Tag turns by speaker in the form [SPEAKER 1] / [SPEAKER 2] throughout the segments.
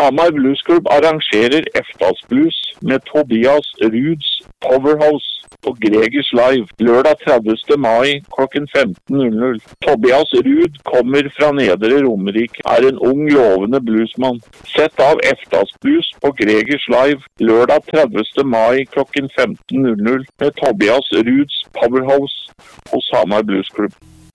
[SPEAKER 1] Hamar Blues Club arrangerer Eftas-blues med Tobias Ruds Powerhouse og Gregers Live lørdag 30. mai klokken 15.00. Tobias Rud kommer fra Nedre Romerike, er en ung, lovende bluesmann. Sett av Eftas-blues på Gregers Live lørdag 30. mai klokken 15.00 med Tobias Ruds Powerhouse hos Hamar Blues Club.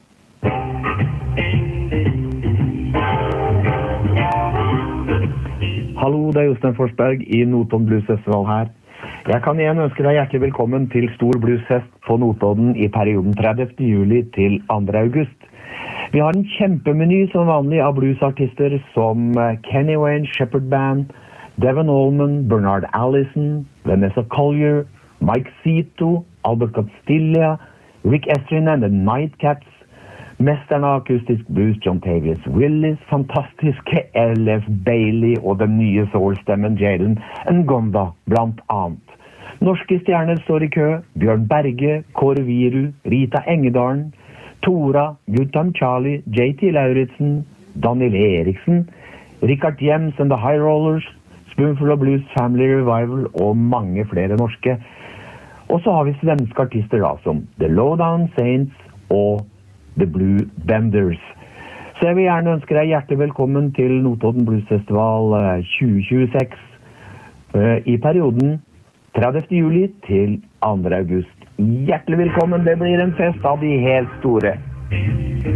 [SPEAKER 2] Hallo, det er Jostein Forsberg i Notodden Blues Festival her. Jeg kan igjen ønske deg hjertelig velkommen til Stor Bluesfest på Notodden i perioden 30. juli til 2. august. Vi har en kjempemeny som vanlig av bluesartister som Kenny Wayne Shepherd Band, Devon Allman, Bernard Allison, Vanessa Collier, Mike Zito, Albert Castilla, Rick Estrin and the Nightcaps, mesteren av akustisk blues John Tavius Willis, fantastiske L.F. Bailey og den nye soul-stemmen Jalen Ngonda, blant annet. Norske stjerner står i kø, Bjørn Berge, Kåre Viru, Rita Engedalen, Tora, Guttam Charlie, J.T. Lauritsen, Daniel Eriksen, Richard Jems and the High Rollers, Spoonful of Blues Family Revival og mange flere norske. Og så har vi svenske artister da, som The Lowdown Saints og The Blue Benders. Så jeg vil gjerne ønske deg hjertelig velkommen til Notodden Blues Festival 2026 i perioden 30. juli til 2. august. Hjertelig velkommen, det blir en fest av de helt store.